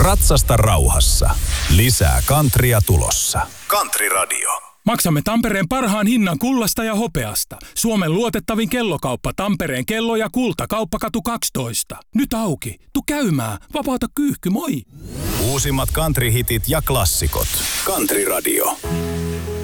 Ratsasta rauhassa. Lisää countrya tulossa. Country Radio. Maksamme Tampereen parhaan hinnan kullasta ja hopeasta. Suomen luotettavin kellokauppa Tampereen kello ja kulta. Kauppakatu 12. Nyt auki. Tu käymään. Vapaata kyyhky, moi! Uusimmat country-hitit ja klassikot. Country Radio.